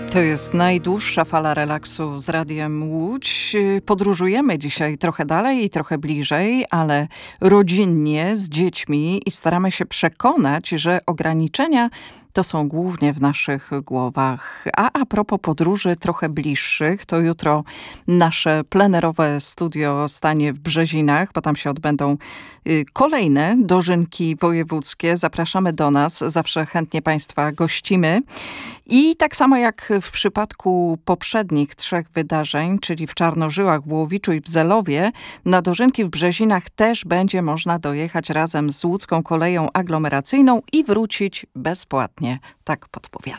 To jest najdłuższa fala relaksu z Radiem Łódź. Podróżujemy dzisiaj trochę dalej i trochę bliżej, ale rodzinnie, z dziećmi i staramy się przekonać, że ograniczenia to są głównie w naszych głowach. A propos podróży trochę bliższych, to jutro nasze plenerowe studio stanie w Brzezinach, bo tam się odbędą kolejne dożynki wojewódzkie. Zapraszamy do nas, zawsze chętnie Państwa gościmy. I tak samo jak w przypadku poprzednich 3 wydarzeń, czyli w Czarnożyłach, w Łowiczu i w Zelowie, na dożynki w Brzezinach też będzie można dojechać razem z łódzką koleją aglomeracyjną i wrócić bezpłatnie. Tak podpowiada.